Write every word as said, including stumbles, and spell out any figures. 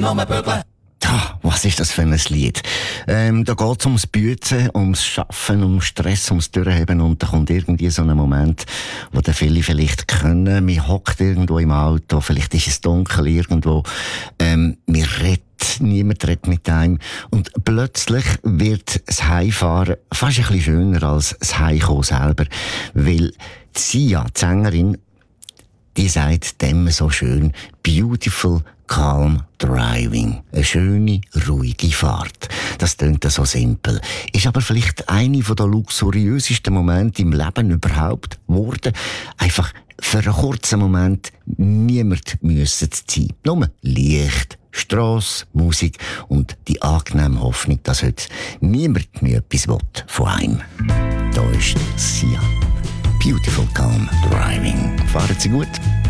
nur bügeln. Ah, was ist das für ein Lied? Ähm, da geht's ums Büzen, ums Schaffen, ums Stress, ums Durchheben und da kommt irgendwie so ein Moment, wo der viele vielleicht können. Man hockt irgendwo im Auto, vielleicht ist es dunkel irgendwo, ähm, man redet, niemand redet mit einem und plötzlich wird das Heimfahren fast ein bisschen schöner als das Heimkommen selber, weil die Sia, die Sängerin, die sagt dem so schön, beautiful, calm driving. Eine schöne, ruhige Fahrt. Das klingt so simpel. Ist aber vielleicht eine der luxuriösesten Momente im Leben überhaupt geworden. Einfach für einen kurzen Moment niemand müssen zu sein. Nur Licht, Strasse, Musik und die angenehme Hoffnung, dass heute niemand mehr etwas will von einem. Da ist Sia. Beautiful, calm driving. Fahren Sie gut.